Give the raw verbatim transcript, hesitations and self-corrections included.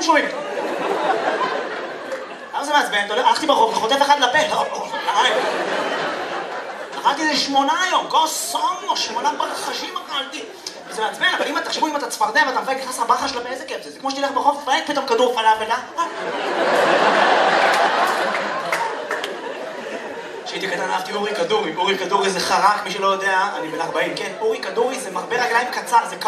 אתם שומעים? למה זה מעצבן? הלכתי ברחוב וחוטף אחד לפה. אכלתי איזה שמונה היום, גוסומו, שמונה ברחשים אכלתי. וזה מעצבן, אבל אם תחשבו אם אתה צפרדע ואתה מפייק נכנס לברחה שלה באיזה כיף זה. זה כמו שתלך ברחוב, תפייק פתאום כדור פלאפל, אה? כשהייתי קטן אהבתי אורי כדורי. אורי כדורי זה חרק, מי שלא יודע, אני בן ארבעים, כן? אורי כדורי זה מרבה רגליים קצר, זה